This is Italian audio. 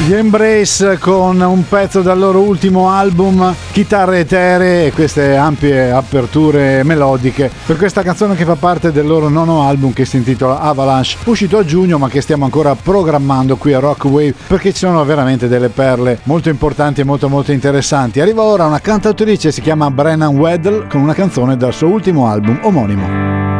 Gli Embrace con un pezzo dal loro ultimo album, chitarre eteree e queste ampie aperture melodiche per questa canzone che fa parte del loro nono album che si intitola Avalanche, uscito a giugno ma che stiamo ancora programmando qui a Rock Wave perché ci sono veramente delle perle molto importanti e molto molto interessanti. Arriva ora una cantautrice, si chiama Brennan Weddle, con una canzone dal suo ultimo album omonimo.